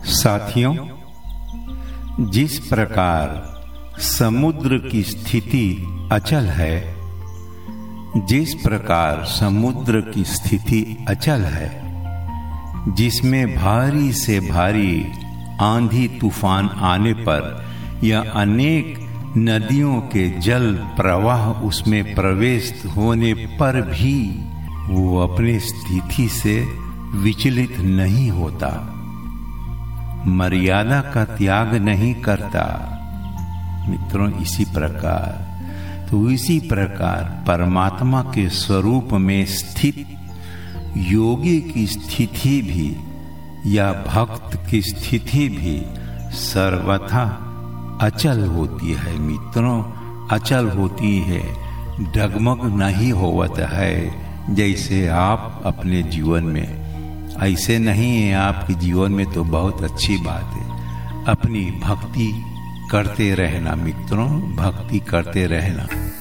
साथियों, जिस प्रकार समुद्र की स्थिति अचल है, जिस प्रकार समुद्र की स्थिति अचल है, जिसमें भारी से भारी आंधी तूफान आने पर या अनेक नदियों के जल प्रवाह उसमें प्रवेश होने पर भी वो अपनी स्थिति से विचलित नहीं होता, मर्यादा का त्याग नहीं करता। मित्रों, इसी प्रकार परमात्मा के स्वरूप में स्थित योगी की स्थिति भी या भक्त की स्थिति भी सर्वथा अचल होती है। मित्रों, अचल होती है, डगमग नहीं होवत है। जैसे आप अपने जीवन में ऐसे नहीं है, आपके जीवन में तो बहुत अच्छी बात है। अपनी भक्ति करते रहना मित्रों, भक्ति करते रहना।